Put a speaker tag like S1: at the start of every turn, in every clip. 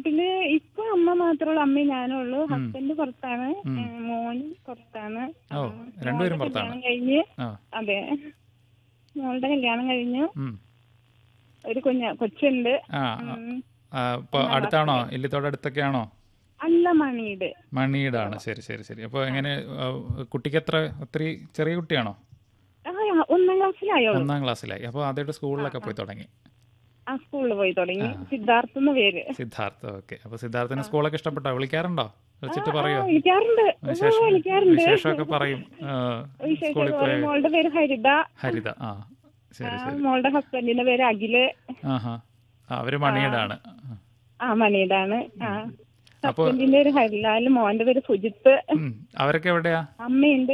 S1: വീട്ടില് ഇപ്പൊ അമ്മ മാത്രമുള്ളൂ, അമ്മയും ഞാനും ഉള്ളൂ.
S2: ഉം.
S1: ഹസ്ബൻഡ് പുറത്താണ്,
S2: ഉം.
S1: മോൻ പുറത്താണ്.
S2: ഓ
S1: മോളുടെ
S2: രണ്ടുപേരും പുറത്താണ്.
S1: കല്യാണം കഴിഞ്ഞ്,
S2: ആ
S1: അതെ, മോളുടെ കല്യാണം കഴിഞ്ഞു.
S2: ഉം.
S1: ഒരു കൊച്ചുണ്ട്.
S2: ആ
S1: ഉം,
S2: അപ്പോൾ
S1: 1ാം
S2: അടുത്താണോ,
S1: ക്ലാസ്സില്.
S2: ഇല്ലത്തോടെ അടുത്തൊക്കെയാണോ?
S1: അല്ല, മണിയുടെ.
S2: മണിയിടാണ്. ശരി ശരി ശരി. അപ്പോൾ എങ്ങനെ കുട്ടിക്ക് എത്ര, ഒത്തിരി ചെറിയ കുട്ടിയാണോ?
S1: ആ 1ാം ക്ലാസ്സിലായോളൂ.
S2: 1ാം ക്ലാസ്സിലായി. അപ്പോൾ ആദ്യമായിട്ട് സ്കൂളിലൊക്കെ പോയി തുടങ്ങി.
S1: ആ സ്കൂളിൽ പോയി തുടങ്ങി.
S2: ആ
S1: സിദ്ധാർത്ഥ എന്ന പേര്.
S2: സിദ്ധാർത്ഥ. ഓക്കെ. അപ്പോൾ സിദ്ധാർത്ഥിന് സ്കൂളൊക്കെ ഇഷ്ടപ്പെട്ടോ? വിളിക്കാറുണ്ടോ? വിളിച്ചിട്ട് പറയോ?
S1: വിളിക്കാറുണ്ട്. വിളിക്കാറുണ്ട്.
S2: വിശേഷമൊക്കെ പറയും. സ്കൂളിൽ പോയ
S1: മോളുടെ പേര് ഹരിത.
S2: ഹരിത. ആ ശരി ശരി.
S1: മോളുടെ ഹസ്ബൻഡിന്റെ പേര് അഖില്.
S2: ആഹാ. അവര് മണിയിടാണ്.
S1: ആ മണിയുടാണ്. ആ
S2: അപ്പൊ
S1: ഹസ്ബൻഡിന്റെ പേര് ഹരിലാൽ, മോന്റെ പേര് സുജിത്ത്.
S2: അവരൊക്കെ എവിടെയാ?
S1: അമ്മയുണ്ട്.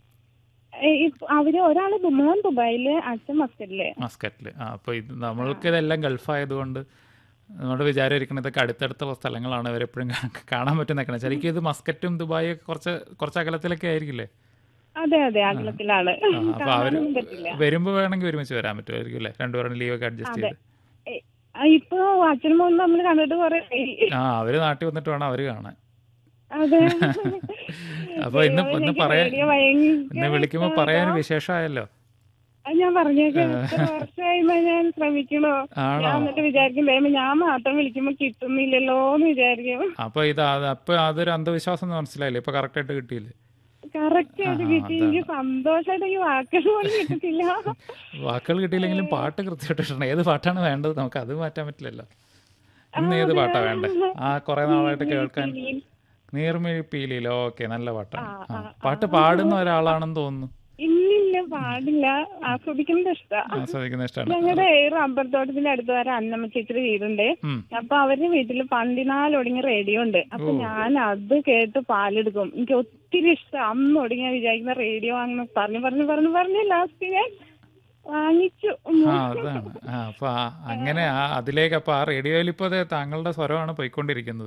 S1: അവര് ഒരാള് മോൻ ദുബായില്, അച്ഛൻ മസ്കറ്റില്.
S2: മസ്കറ്റില്. അപ്പൊ ഇത് നമ്മൾക്ക് ഇതെല്ലാം ഗൾഫായതുകൊണ്ട് നമ്മുടെ വിചാരം ഇരിക്കണം ഇതൊക്കെ അടുത്തടുത്തുള്ള സ്ഥലങ്ങളാണ്, ഇവരെപ്പോഴും കാണാൻ പറ്റുന്നൊക്കെ. ശരിക്കും ഇത് മസ്കറ്റും ദുബായി ഒക്കെ കുറച്ച് അകലത്തിലൊക്കെ ആയിരിക്കില്ലേ?
S1: അതെ അതെ, അകലത്തിലാണ്.
S2: അപ്പൊ അവര്
S1: കാണാനൊന്നും പറ്റില്ല.
S2: വരുമ്പോ വേണമെങ്കിൽ ഒരുമിച്ച് വരാൻ പറ്റുമായിരിക്കും അല്ലേ? രണ്ടുപേരും ലീവൊക്കെ അഡ്ജസ്റ്റ് ചെയ്ത്.
S1: ഇപ്പൊ അച്ഛനും മോനും നമ്മൾ കണ്ടിട്ട് കുറെ.
S2: അവര് നാട്ടിൽ വന്നിട്ട് വേണം അവര് കാണാൻ.
S1: അതെ.
S2: അപ്പൊ ഇന്ന് വിളിക്കുമ്പോ പറയാൻ വിശേഷമായല്ലോ.
S1: ഞാൻ പറഞ്ഞേക്കാം, വർഷമായി ഞാൻ ശ്രമിക്കണോ. ഞാൻ എന്നിട്ട് വിചാരിക്കും ഞാൻ മാത്രം വിളിക്കുമ്പോ കിട്ടുന്നില്ലല്ലോ എന്ന് വിചാരിക്കും.
S2: അപ്പൊ അതൊരു അന്ധവിശ്വാസം മനസ്സിലായില്ലേ? ഇപ്പൊ കറക്റ്റ് ആയിട്ട് കിട്ടിയില്ലേ?
S1: കറക്റ്റ് ആയിട്ട് കിട്ടി. എനിക്ക് സന്തോഷമായിട്ട് എനിക്ക് വാക്കുകൾ പോലും കിട്ടത്തില്ല.
S2: വാക്കുകൾ കിട്ടിയില്ലെങ്കിലും പാട്ട് കൃത്യമായിട്ടുണ്ട്. ഏത് പാട്ടാണ് വേണ്ടത്? നമുക്ക് അത് മാറ്റാൻ പറ്റില്ലല്ലോ. ഇന്ന് ഏത് പാട്ടാ വേണ്ടേ? കുറെ നാളായിട്ട് കേൾക്കാൻ. നീർമിഴിപ്പീലിയിലോ? ഓക്കെ, നല്ല പാട്ടാണ്. പാട്ട് പാടുന്ന ഒരാളാണെന്ന് തോന്നുന്നു.
S1: ഇല്ലില്ല, പാടില്ല. ആസ്വദിക്കുന്നത് ഇഷ്ടമാണ്. ഞങ്ങളുടെ റബ്ബർ തോട്ടത്തിന്റെ അടുത്ത് വരെ അന്നമ്മ ചേച്ചിയുടെ വീടുണ്ട്. അപ്പൊ അവരുടെ വീട്ടില് പണ്ടിനാലൊടുങ്ങിയ റേഡിയോ ഉണ്ട്. അപ്പൊ ഞാൻ അത് കേട്ട് പാലെടുക്കും. എനിക്ക് ഒത്തിരി ഇഷ്ടം. അന്ന് ഒടുങ്ങിയ വിചാരിക്കുന്ന റേഡിയോ വാങ്ങുന്ന പറഞ്ഞു ലാസ്റ്റ് ഞാൻ വാങ്ങിച്ചു.
S2: അതാണ്. അപ്പൊ അങ്ങനെ അതിലേക്ക് അപ്പൊ ആ റേഡിയോയിൽ ഇപ്പൊ താങ്കളുടെ സ്വരമാണ് പോയിക്കൊണ്ടിരിക്കുന്നത്.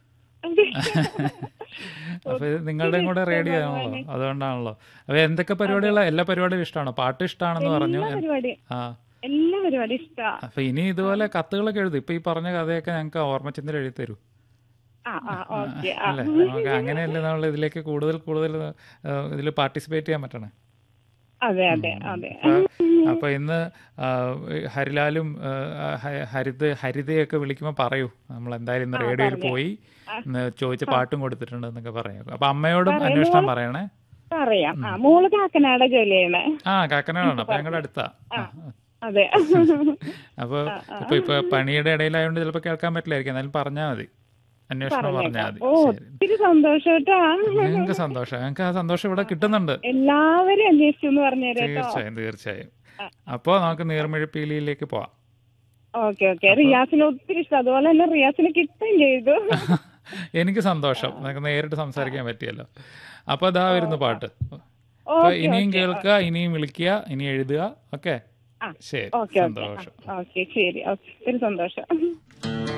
S2: അപ്പൊ ഇത് നിങ്ങളുടെയും കൂടെ റേഡിയോ ആണല്ലോ, അതുകൊണ്ടാണല്ലോ. അപ്പൊ എന്തൊക്കെ പരിപാടികളാ? എല്ലാ പരിപാടിയും ഇഷ്ടമാണോ? പാട്ട് ഇഷ്ടമാണെന്ന് പറഞ്ഞു.
S1: എല്ലാ പരിപാടി ഇഷ്ടമാണ്.
S2: അപ്പൊ ഇനി ഇതുപോലെ കത്തുകളൊക്കെ എഴുതും. ഇപ്പൊ ഈ പറഞ്ഞ കഥയൊക്കെ ഞങ്ങൾക്ക് ഓർമ്മചന്ദ്രൻ എഴുതി തരൂ അല്ലേ? നമുക്ക് അങ്ങനെയല്ലേ നമ്മൾ ഇതിലേക്ക് കൂടുതൽ ഇതിൽ പാർട്ടിസിപ്പേറ്റ് ചെയ്യാൻ പറ്റണേ.
S1: അതെ അതെ അതെ.
S2: അപ്പൊ ഇന്ന് ഹരിലാലും ഹരിതയൊക്കെ വിളിക്കുമ്പോ പറയൂ, നമ്മൾ എന്തായാലും ഇന്ന് റേഡിയോയിൽ പോയി ചോദിച്ച പാട്ടും കൊടുത്തിട്ടുണ്ട് എന്നൊക്കെ പറയൂ. അപ്പൊ അമ്മയോടും അന്വേഷണം പറയണേ.
S1: പറയാം. മോള് കാക്കനാട് ജോലി ചെയ്യണേ.
S2: കാക്കനാടാണ്. അപ്പൊ ഞങ്ങളുടെ അടുത്താ.
S1: അതെ.
S2: അപ്പൊ ഇപ്പൊ പണിയുടെ ഇടയിലായതുകൊണ്ട് ചിലപ്പോ കേൾക്കാൻ പറ്റില്ലായിരിക്കും. എന്നാലും പറഞ്ഞാൽ മതി, അന്വേഷണം പറഞ്ഞാൽ മതി.
S1: ഒത്തിരി സന്തോഷം.
S2: ഞങ്ങൾക്ക് സന്തോഷം. ഞങ്ങൾക്ക് ആ സന്തോഷം ഇവിടെ കിട്ടുന്നുണ്ട്.
S1: എല്ലാവരും അന്വേഷിച്ചു എന്ന് പറഞ്ഞു.
S2: തീർച്ചയായും. അപ്പൊ നമുക്ക് നീർമിഴിപ്പീലിയിലേക്ക് പോവാം.
S1: ഓക്കെ. റിയാസിന് ഒത്തിരി ഇഷ്ടം. അതുപോലെ തന്നെ റിയാസിന് കിട്ടുകയും ചെയ്തു.
S2: എനിക്ക് സന്തോഷം, നമുക്ക് നേരിട്ട് സംസാരിക്കാൻ പറ്റിയല്ലോ. അപ്പൊ അതാ വരുന്നു പാട്ട്. അപ്പൊ ഇനിയും കേൾക്കുക, ഇനിയും വിളിക്കുക, ഇനി എഴുതുക. ഓക്കെ, ശരി. സന്തോഷം.
S1: ശരി. ഒത്തിരി സന്തോഷം.